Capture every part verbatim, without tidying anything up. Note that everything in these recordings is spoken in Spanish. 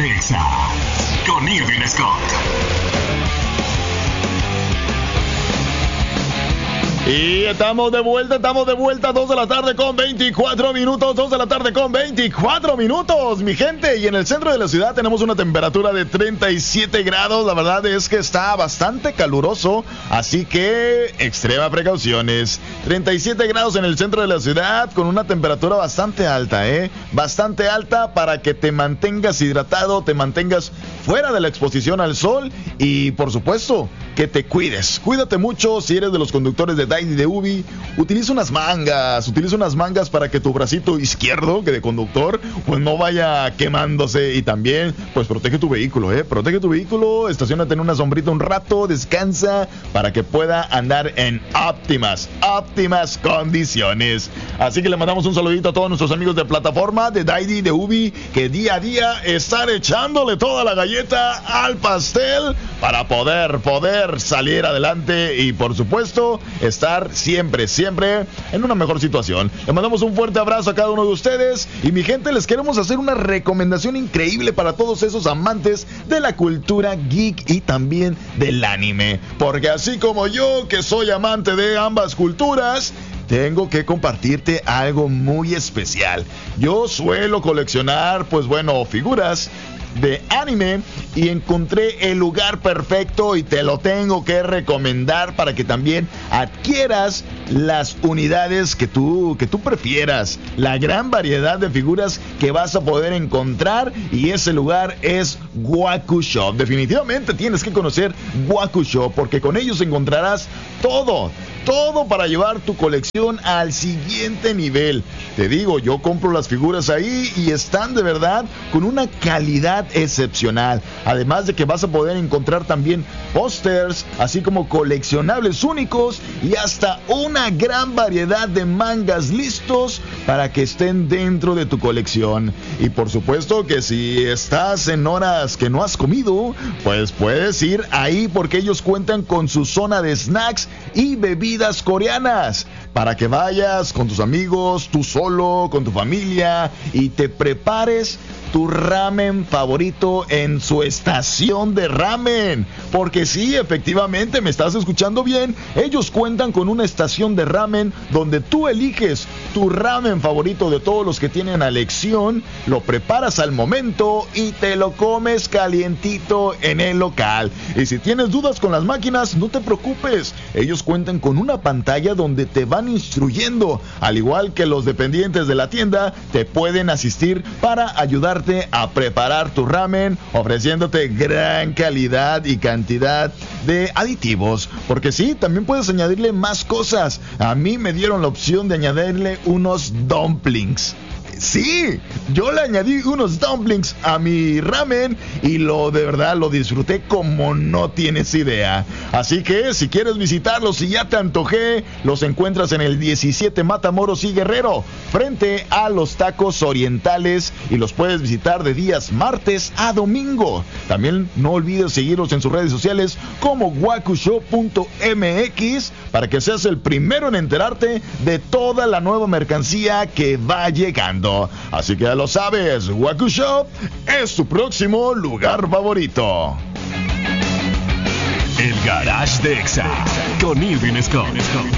de Exa con Irving Scott. Y estamos de vuelta, estamos de vuelta, dos de la tarde con veinticuatro minutos, dos de la tarde con veinticuatro minutos, mi gente. Y en el centro de la ciudad tenemos una temperatura de treinta y siete grados, la verdad es que está bastante caluroso, así que extrema precauciones. treinta y siete grados en el centro de la ciudad con una temperatura bastante alta, ¿eh? Bastante alta para que te mantengas hidratado, te mantengas fuera de la exposición al sol y, por supuesto, que te cuides. Cuídate mucho si eres de los conductores de Daddy de Ubi. Utiliza unas mangas, utiliza unas mangas para que tu bracito izquierdo, que de conductor, pues no vaya quemándose. Y también, pues protege tu vehículo, ¿eh? Protege tu vehículo, estaciónate en una sombrita un rato, descansa para que pueda andar en óptimas, óptimas condiciones. Así que le mandamos un saludito a todos nuestros amigos de plataforma de Daddy de Ubi, que día a día están echándole toda la galleta al pastel para poder, poder salir adelante y, por supuesto, estar siempre, siempre en una mejor situación. Le mandamos un fuerte abrazo a cada uno de ustedes y, mi gente, les queremos hacer una recomendación increíble para todos esos amantes de la cultura geek y también del anime, porque así como yo, que soy amante de ambas culturas, tengo que compartirte algo muy especial. Yo suelo coleccionar, pues bueno, figuras de anime y encontré el lugar perfecto y te lo tengo que recomendar para que también adquieras las unidades que tú, que tú prefieras. La gran variedad de figuras que vas a poder encontrar, y ese lugar es Waku Shop. Definitivamente tienes que conocer Waku Shop porque con ellos encontrarás todo, todo para llevar tu colección al siguiente nivel. Te digo, yo compro las figuras ahí y están de verdad con una calidad excepcional. Además de que vas a poder encontrar también pósters, así como coleccionables únicos y hasta una gran variedad de mangas listos para que estén dentro de tu colección. Y por supuesto que si estás en horas que no has comido, pues puedes ir ahí porque ellos cuentan con su zona de snacks y bebidas coreanas para que vayas con tus amigos, tú solo, con tu familia y te prepares tu ramen favorito en su estación de ramen. Porque sí, efectivamente, me estás escuchando bien. Ellos cuentan con una estación de ramen donde tú eliges tu ramen favorito de todos los que tienen a elección, lo preparas al momento y te lo comes calientito en el local. Y si tienes dudas con las máquinas, no te preocupes. Ellos cuentan con una pantalla donde te van instruyendo. Al igual que los dependientes de la tienda, te pueden asistir para ayudarte a preparar tu ramen, ofreciéndote gran calidad y cantidad de aditivos, porque sí, también puedes añadirle más cosas. A mí me dieron la opción de añadirle unos dumplings. Sí, yo le añadí unos dumplings a mi ramen y lo de verdad lo disfruté como no tienes idea. Así que si quieres visitarlos y ya te antojé, los encuentras en el diecisiete Matamoros y Guerrero, frente a los Tacos Orientales, y los puedes visitar de días martes a domingo. También no olvides seguirlos en sus redes sociales como wakushow punto m x para que seas el primero en enterarte de toda la nueva mercancía que va llegando. Así que ya lo sabes, Waku Shop es tu próximo lugar favorito. El Garage de Exa con Irving Scott.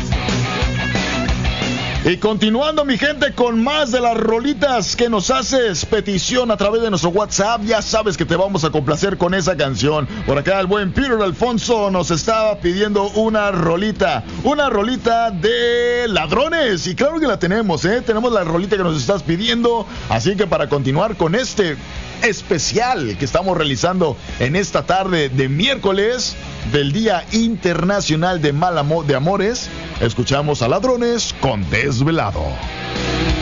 Y continuando, mi gente, con más de las rolitas que nos haces petición a través de nuestro WhatsApp, ya sabes que te vamos a complacer con esa canción. Por acá el buen Peter Alfonso nos estaba pidiendo una rolita, una rolita de Ladrones, y claro que la tenemos, ¿eh? Tenemos la rolita que nos estás pidiendo, así que para continuar con este especial que estamos realizando en esta tarde de miércoles del Día Internacional de Mal Amor, de Amores, escuchamos a Ladrones con Desvelado.